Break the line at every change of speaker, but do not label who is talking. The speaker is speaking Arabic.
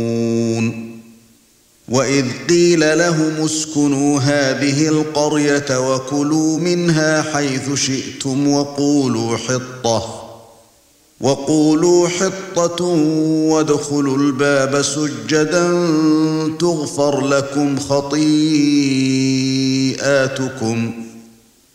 وَإِذْ قِيلَ لَهُمُ اسْكُنُوا هَذِهِ الْقَرْيَةَ وَكُلُوا مِنْهَا حَيْثُ شِئْتُمْ وَقُولُوا حِطَّةٌ وَادْخُلُوا الْبَابَ سُجَّدًا تُغْفَرْ لَكُمْ خَطِيئَاتُكُمْ